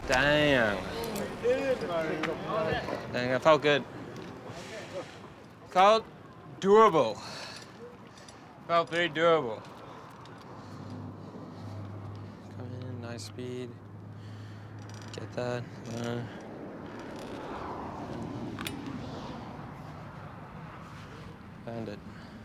Damn. Dang, that felt good. Felt durable. Felt very durable. Come in, nice speed. Get that. And it.